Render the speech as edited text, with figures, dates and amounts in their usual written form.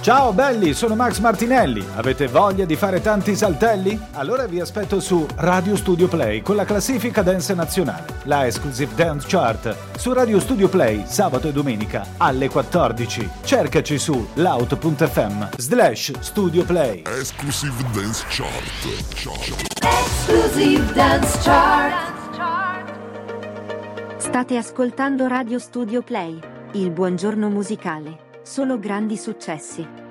Ciao belli, sono Max Martinelli. Avete voglia di fare tanti saltelli? Allora vi aspetto su Radio Studio Play con la classifica dance nazionale, la Exclusive Dance Chart, su Radio Studio Play sabato e domenica alle 14. Cercaci su laut.fm/Studio Play. Exclusive Dance Chart. Exclusive Dance Chart. State ascoltando Radio Studio Play, il buongiorno musicale, solo grandi successi.